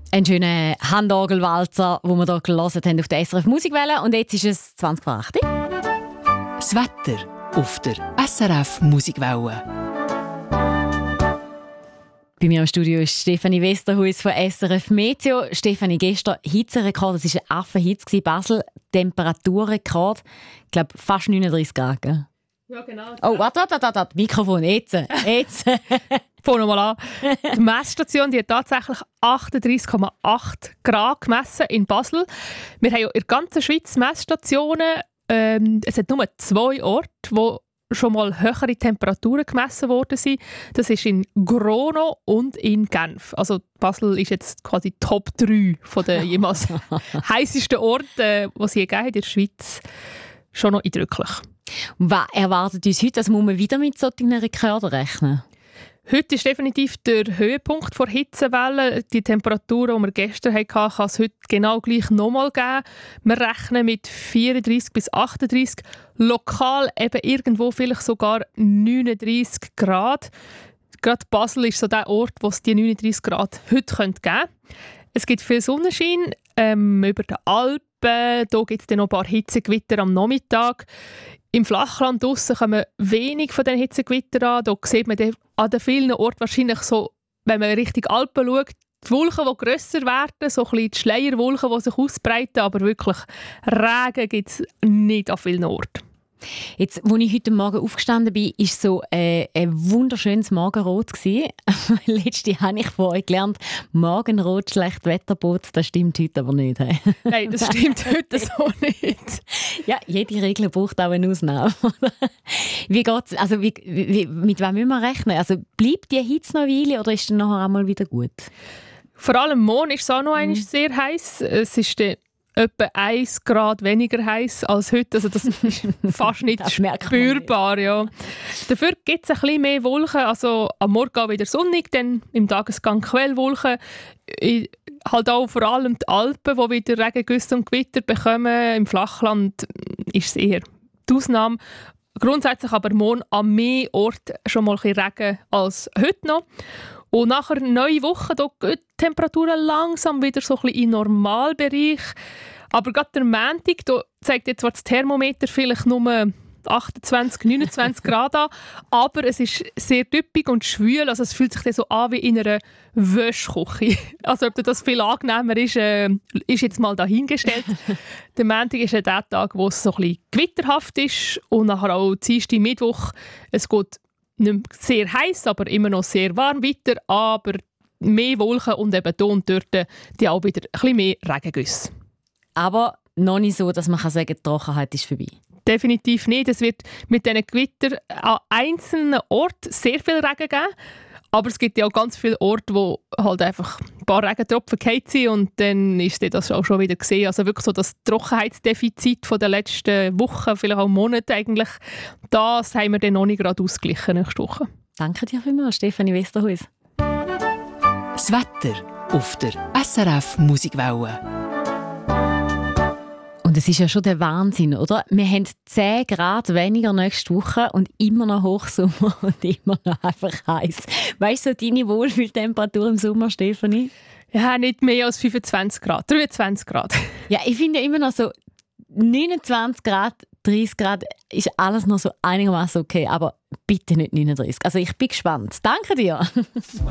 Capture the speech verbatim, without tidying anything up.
Ein schöner Handorgelwalzer, den wir hier gehört haben auf der S R F Musikwelle. Und jetzt ist es zwanzig vor acht. Das Wetter auf der S R F Musikwelle. Bei mir im Studio ist Stefanie Westerhuis von S R F Meteo. Stefanie, gestern Hitzerekord, es war ein Affenhitze in Basel. Temperaturrekord, ich glaube fast neununddreißig Grad. Gell? Ja, genau. Oh, warte, warte, warte, warte. Mikrofon, jetzt. jetzt. Fangen wir mal an. Die Messstation die hat tatsächlich achtunddreißig Komma acht Grad gemessen in Basel. Wir haben ja in der ganzen Schweiz Messstationen. Ähm, es hat nur zwei Orte, wo schon mal höhere Temperaturen gemessen worden sind. Das ist in Grono und in Genf. Also Basel ist jetzt quasi Top drei von den jemals heißesten Orten, die es je gegeben hat in der Schweiz. Schon noch eindrücklich. Was erwartet uns heute? Also muss man wieder mit solchen Rekorden rechnen? Heute ist definitiv der Höhepunkt der Hitzewelle. Die Temperaturen, die wir gestern hatten, kann es heute genau gleich nochmal geben. Wir rechnen mit vierunddreißig bis achtunddreißig. Lokal eben irgendwo vielleicht sogar neununddreißig Grad. Gerade Basel ist so der Ort, wo es die neununddreißig Grad heute geben könnte. Es gibt viel Sonnenschein ähm, über den Alpen. Da gibt es dann noch ein paar Hitzegewitter am Nachmittag. Im Flachland draussen kommen wenig von diesen Hitzegewittern an. Da sieht man an den vielen Orten wahrscheinlich so, wenn man Richtung Alpen schaut, die Wolken, die grösser werden, so ein bisschen die Schleierwolken, die sich ausbreiten, aber wirklich Regen gibt es nicht an vielen Orten. Jetzt, als ich heute Morgen aufgestanden bin, war so äh, ein wunderschönes Morgenrot. Letztes habe ich von euch gelernt, Morgenrot, Schlechtwetterboot, das stimmt heute aber nicht. He? Nein, das stimmt heute so nicht. Ja, jede Regel braucht auch eine Ausnahme. Wie geht's? Also, wie, wie, mit wem müssen wir rechnen? Also, bleibt die Hitze noch eine Weile oder ist es nachher einmal wieder gut? Vor allem morgen ist es auch noch einmal Mhm. sehr heiß. Es ist der etwa ein Grad weniger heiß als heute. Also das ist fast nicht Das merkt man spürbar. Ja. Dafür gibt es ein bisschen mehr Wolken. Also am Morgen auch wieder sonnig, dann im Tagesgang Quellwolken. I- Halt auch vor allem die Alpen, die wieder Regengüsse und Gewitter bekommen. Im Flachland ist es eher die Ausnahme. Grundsätzlich aber morgen an mehr Orten schon mal ein bisschen Regen als heute noch. Und nachher eine neue Woche, da gehen die Temperaturen langsam wieder so ein bisschen in den Normalbereich. Aber gerade der Montag, da zeigt jetzt zwar das Thermometer vielleicht nur achtundzwanzig, neunundzwanzig Grad an, aber es ist sehr typisch und schwül. Also es fühlt sich dann so an wie in einer Wäschküche. Also ob das viel angenehmer ist, äh, ist jetzt mal dahingestellt. Der Montag ist ja der Tag, wo es so ein bisschen gewitterhaft ist und nachher auch Dienstag, Mittwoch. Es geht nicht mehr sehr heiß, aber immer noch sehr warm weiter, aber mehr Wolken und eben hier und dort die auch wieder ein bisschen mehr Regengüsse. Aber noch nicht so, dass man sagen kann, die Trockenheit ist vorbei. Definitiv nicht. Es wird mit diesen Gewittern an einzelnen Orten sehr viel Regen geben. Aber es gibt ja auch ganz viele Orte, wo halt einfach ein paar Regentropfen gefallen sind und dann ist das auch schon wieder gesehen. Also wirklich so das Trockenheitsdefizit von den letzten Wochen, vielleicht auch Monaten eigentlich, das haben wir dann noch nicht gerade ausgeglichen nächste Woche. Danke dir vielmals, Stefanie Westerhuis. Das Wetter auf der S R F Musikwelle. Und es ist ja schon der Wahnsinn, oder? Wir haben zehn Grad weniger nächste Woche und immer noch Hochsommer und immer noch einfach heiß. Weißt du, so deine Wohlfühltemperatur im Sommer, Stefanie? Ja, nicht mehr als fünfundzwanzig Grad, dreiundzwanzig Grad. Ja, ich finde ja immer noch so neunundzwanzig Grad, dreißig Grad ist alles noch so einigermaßen okay, aber bitte nicht neununddreißig. Also ich bin gespannt. Danke dir.